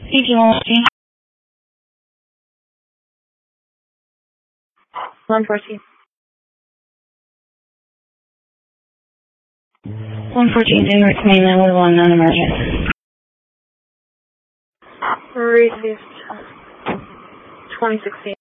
CG 114. 114. 114, Denver to mainland with 1 non-emergent. Received 2016.